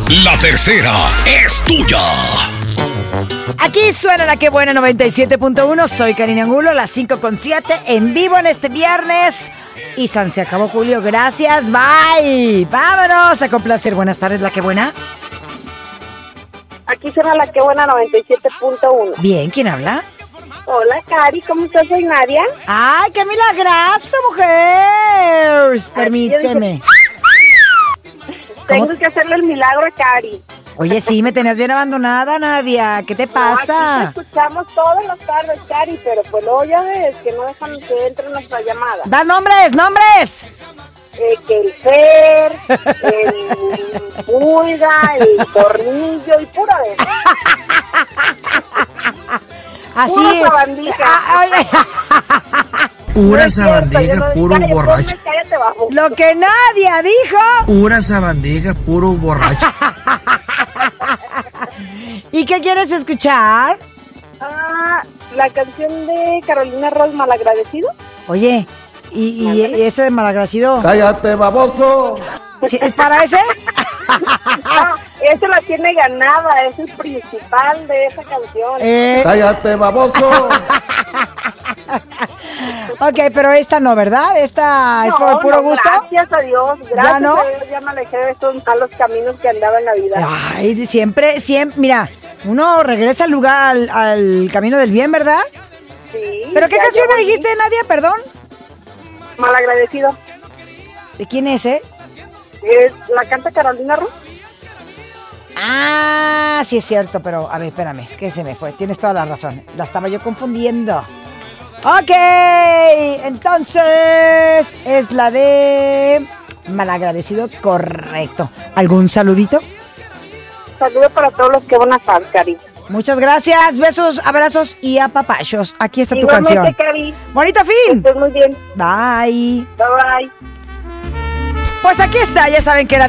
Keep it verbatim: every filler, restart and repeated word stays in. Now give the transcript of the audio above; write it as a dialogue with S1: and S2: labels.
S1: La tercera es tuya.
S2: Aquí suena la que buena noventa y siete punto uno. Soy Karina Angulo, las cinco con siete, en vivo en este viernes. Y San se acabó, Julio. Gracias, bye. Vámonos a complacer. Buenas tardes, la que buena.
S3: Aquí suena la que buena noventa y siete punto uno.
S2: Bien, ¿quién habla?
S3: Hola, Cari, ¿cómo estás? Soy Nadia.
S2: ¡Ay, qué milagroso, mujer! Permíteme.
S3: Tengo que hacerle el milagro a Cari.
S2: Oye, sí, me tenías bien abandonada, Nadia. ¿Qué te pasa?
S3: No, aquí te escuchamos todas las tardes, Cari, pero pues luego ya ves que no dejan que entre nuestra llamada.
S2: ¡Da nombres, nombres!
S3: Eh, que el Fer, el pulga, el tornillo y pura vez.
S2: Así.
S3: Pura sabandija.
S2: Ah, oye.
S4: Pura
S3: No
S4: sabandija,
S3: no,
S4: puro
S3: cállate,
S4: borracho.
S3: ponme, cállate, bajo.
S2: Lo que Nadia dijo.
S4: Pura sabandija, puro borracho.
S2: ¿Y qué quieres escuchar?
S3: Ah, la canción de Carolina Ross, Malagradecido.
S2: Oye, ¿y, y
S3: Mándale.
S2: ese de malagradecido?
S4: ¡Cállate, baboso!
S2: ¿Sí, ¿Es para ese?
S3: Ah, esa la tiene ganada, es el principal de esa canción.
S2: Eh,
S4: ¡Cállate, baboso!
S2: ok, pero esta no, ¿verdad? Esta es por
S3: No,
S2: puro
S3: no,
S2: gusto.
S3: Gracias a Dios, gracias
S2: ¿Ya no?
S3: a Dios, ya me alejé de esos malos caminos que andaba en la vida.
S2: Ay, siempre, siempre, mira, uno regresa al lugar, al, al camino del bien, ¿verdad?
S3: Sí.
S2: ¿Pero qué
S3: ya
S2: canción
S3: yo
S2: me
S3: volví.
S2: dijiste, Nadia? Perdón.
S3: Malagradecido.
S2: ¿De quién es, eh?
S3: Es, la canta Carolina Ross.
S2: Ah, sí es cierto, pero a ver, espérame, es que se me fue. Tienes toda la razón. La estaba yo confundiendo. Ok, entonces es la de malagradecido, correcto. ¿Algún saludito?
S3: Saludos para todos los que van a estar, Cari.
S2: Muchas gracias, besos, abrazos y apapachos. Aquí está tu
S3: Igualmente,
S2: canción.
S3: Cari.
S2: Bonito fin.
S3: Estés muy bien.
S2: Bye.
S3: Bye bye.
S2: Pues aquí está, ya saben que la